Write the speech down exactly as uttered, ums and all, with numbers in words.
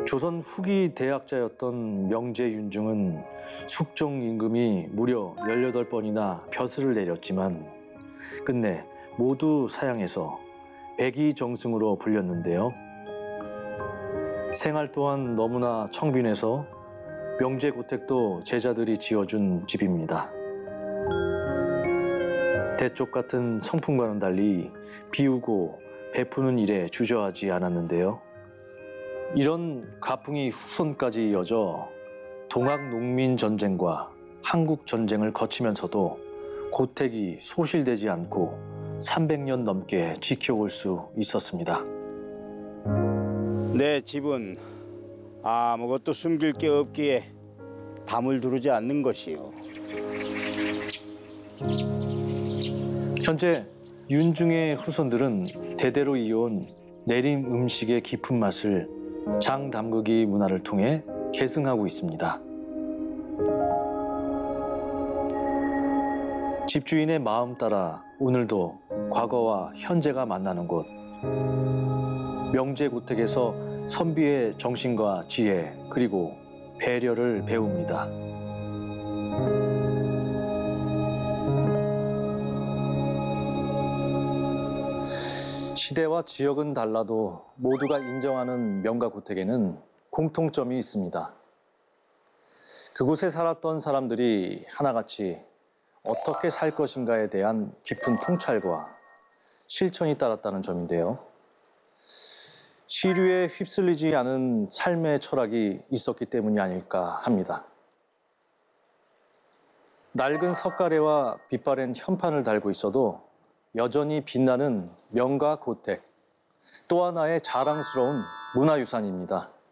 조선 후기 대학자였던 명제윤중은 숙종 임금이 무려 열여덟 번이나 벼슬을 내렸지만 끝내 모두 사양해서 백의정승으로 불렸는데요. 생활 또한 너무나 청빈해서 명제고택도 제자들이 지어준 집입니다. 대쪽 같은 성품과는 달리 비우고 베푸는 일에 주저하지 않았는데요. 이런 가풍이 후손까지 이어져 동학농민전쟁과 한국전쟁을 거치면서도 고택이 소실되지 않고 삼백 년 넘게 지켜올 수 있었습니다. 내 집은 아무것도 숨길 게 없기에 담을 두르지 않는 것이요. 현재 윤중의 후손들은 대대로 이어온 내림 음식의 깊은 맛을 장담그기 문화를 통해 계승하고 있습니다. 집주인의 마음 따라 오늘도 과거와 현재가 만나는 곳, 명제고택에서 선비의 정신과 지혜 그리고 배려를 배웁니다. 시대와 지역은 달라도 모두가 인정하는 명가고택에는 공통점이 있습니다. 그곳에 살았던 사람들이 하나같이 어떻게 살 것인가에 대한 깊은 통찰과 실천이 따랐다는 점인데요. 시류에 휩쓸리지 않은 삶의 철학이 있었기 때문이 아닐까 합니다. 낡은 석가래와 빛바랜 현판을 달고 있어도 여전히 빛나는 명가고택, 또 하나의 자랑스러운 문화유산입니다.